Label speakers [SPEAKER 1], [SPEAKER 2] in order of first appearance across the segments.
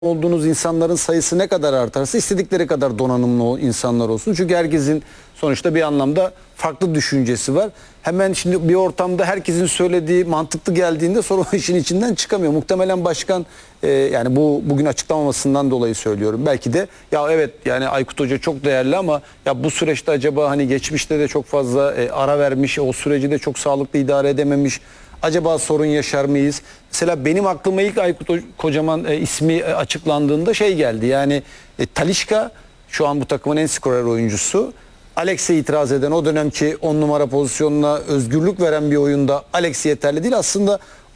[SPEAKER 1] olduğunuz insanların sayısı ne kadar artarsa istedikleri kadar donanımlı o insanlar olsun. Çünkü herkesin sonuçta bir anlamda farklı düşüncesi var. Hemen şimdi bir ortamda herkesin söylediği mantıklı geldiğinde sonra o işin içinden çıkamıyor. Muhtemelen başkan yani bugün açıklamamasından dolayı söylüyorum. Belki de ya evet yani Aykut Hoca çok değerli ama ya bu süreçte acaba hani geçmişte de çok fazla ara vermiş, o süreci de çok sağlıklı idare edememiş. Acaba sorun yaşar mıyız? Mesela benim aklıma ilk Aykut Kocaman ismi açıklandığında şey geldi. Yani Talisca şu an bu takımın en skorer oyuncusu. Alex'e itiraz eden o dönemki 10 numara pozisyonuna özgürlük veren bir oyunda Alex yeterli değil. Aslında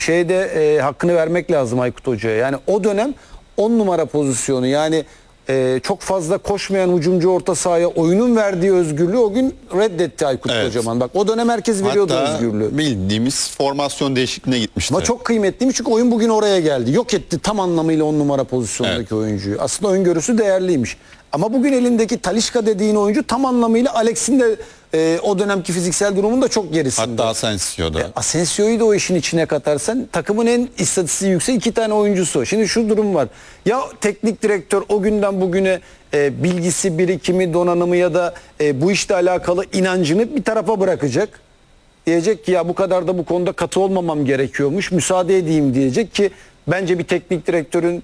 [SPEAKER 1] şeyde hakkını vermek lazım Aykut Hoca'ya. Yani o dönem 10 numara pozisyonu yani çok fazla koşmayan hücumcu orta sahaya oyunun verdiği özgürlüğü o gün reddetti Aykut Kocaman. Bak o dönem herkes veriyordu özgürlüğü.
[SPEAKER 2] Hatta bildiğimiz formasyon değişikliğine gitmişti.
[SPEAKER 1] Ama çok kıymetliymiş çünkü oyun bugün oraya geldi. Yok etti tam anlamıyla 10 numara pozisyondaki oyuncuyu. Aslında öngörüsü değerliymiş. Ama bugün elindeki Talisca dediğin oyuncu tam anlamıyla Alex'in de o dönemki fiziksel durumun da çok gerisinde.
[SPEAKER 2] Hatta Asensio'da.
[SPEAKER 1] Asensio'yu da o işin içine katarsan takımın en istatistiği yüksek 2 tane oyuncusu. Şimdi şu durum var. Ya teknik direktör o günden bugüne bilgisi, birikimi, donanımı ya da bu işle alakalı inancını bir tarafa bırakacak. Diyecek ki ya bu kadar da bu konuda katı olmamam gerekiyormuş. Müsaade edeyim diyecek ki bence bir teknik direktörün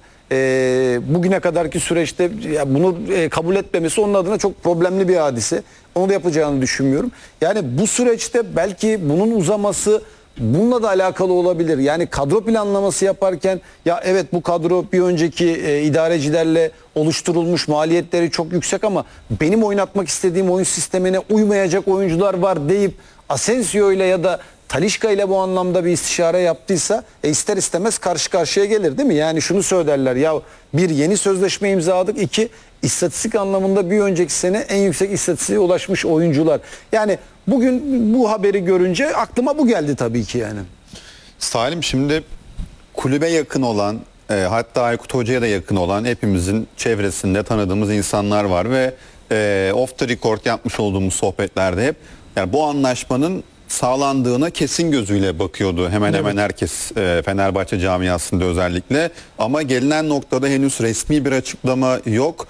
[SPEAKER 1] bugüne kadarki süreçte ya bunu kabul etmemesi onun adına çok problemli bir hadise. Onu da yapacağını düşünmüyorum. Yani bu süreçte belki bunun uzaması bununla da alakalı olabilir. Yani kadro planlaması yaparken ya evet bu kadro bir önceki idarecilerle oluşturulmuş, maliyetleri çok yüksek ama benim oynatmak istediğim oyun sistemine uymayacak oyuncular var deyip Asensio ile ya da Talisca ile bu anlamda bir istişare yaptıysa ister istemez karşı karşıya gelir değil mi? Yani şunu söylerler ya bir yeni sözleşme imzaladık, iki istatistik anlamında bir önceki sene en yüksek istatistiğe ulaşmış oyuncular. Yani bugün bu haberi görünce aklıma bu geldi tabii ki yani.
[SPEAKER 2] Salim şimdi kulübe yakın olan hatta Aykut Hoca'ya da yakın olan hepimizin çevresinde tanıdığımız insanlar var ve off the record yapmış olduğumuz sohbetlerde hep yani bu anlaşmanın sağlandığına kesin gözüyle bakıyordu hemen hemen herkes Fenerbahçe camiasında özellikle ama gelinen noktada henüz resmi bir açıklama yok.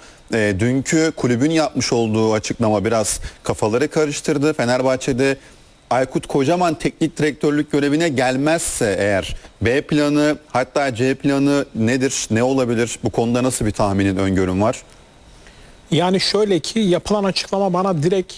[SPEAKER 2] Dünkü kulübün yapmış olduğu açıklama biraz kafaları karıştırdı. Fenerbahçe'de Aykut Kocaman teknik direktörlük görevine gelmezse eğer B planı hatta C planı nedir, ne olabilir? Bu konuda nasıl bir tahminin, öngörün var?
[SPEAKER 3] Yani şöyle ki yapılan açıklama bana direkt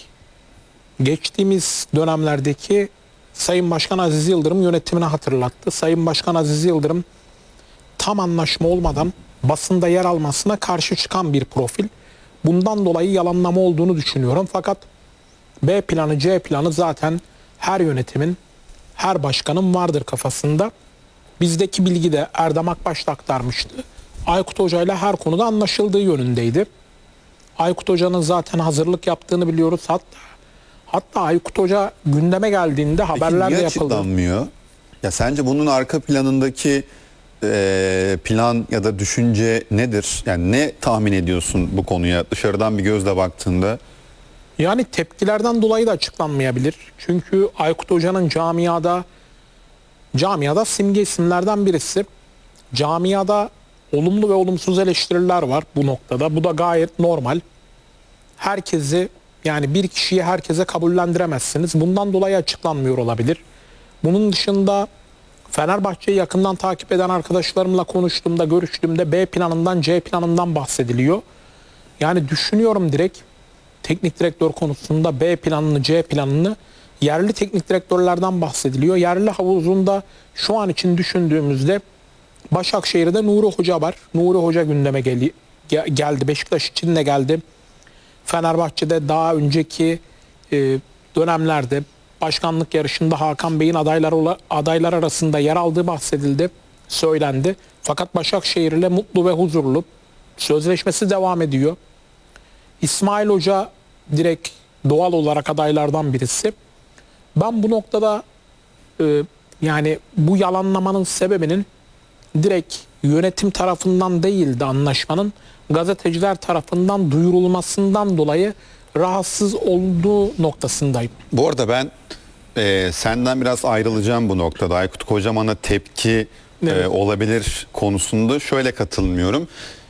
[SPEAKER 3] geçtiğimiz dönemlerdeki Sayın Başkan Aziz Yıldırım yönetimini hatırlattı. Sayın Başkan Aziz Yıldırım tam anlaşma olmadan basında yer almasına karşı çıkan bir profil. Bundan dolayı yalanlama olduğunu düşünüyorum. Fakat B planı, C planı zaten her yönetimin, her başkanın vardır kafasında. Bizdeki bilgi de Erdem Akbaş da aktarmıştı. Aykut Hoca ile her konuda anlaşıldığı yönündeydi. Aykut Hoca'nın zaten hazırlık yaptığını biliyoruz. Hatta Aykut Hoca gündeme geldiğinde haberler de yapıldı.
[SPEAKER 2] Açıklanmıyor? Ya sence bunun arka planındaki plan ya da düşünce nedir? Yani ne tahmin ediyorsun bu konuya dışarıdan bir gözle baktığında?
[SPEAKER 3] Yani tepkilerden dolayı da açıklanmayabilir. Çünkü Aykut Hoca'nın camiada simge isimlerden birisi. Camiada olumlu ve olumsuz eleştiriler var bu noktada. Bu da gayet normal. Herkesi yani bir kişiyi herkese kabullendiremezsiniz. Bundan dolayı açıklanmıyor olabilir. Bunun dışında Fenerbahçe'yi yakından takip eden arkadaşlarımla konuştuğumda, görüştüğümde B planından, C planından bahsediliyor. Yani düşünüyorum direkt teknik direktör konusunda B planını, C planını yerli teknik direktörlerden bahsediliyor. Yerli havuzunda şu an için düşündüğümüzde Başakşehir'de Nuri Hoca var. Nuri Hoca gündeme geldi. Beşiktaş için de geldi. Fenerbahçe'de daha önceki dönemlerde başkanlık yarışında Hakan Bey'in adaylar arasında yer aldığı bahsedildi, söylendi. Fakat Başakşehir ile mutlu ve huzurlu, sözleşmesi devam ediyor. İsmail Hoca direkt doğal olarak adaylardan birisi. Ben bu noktada yani bu yalanlamanın sebebinin direkt yönetim tarafından değil de anlaşmanın gazeteciler tarafından duyurulmasından dolayı rahatsız olduğu noktasındayım.
[SPEAKER 2] Bu arada ben senden biraz ayrılacağım bu noktada. Aykut Kocaman'a tepki olabilir konusunda şöyle katılmıyorum.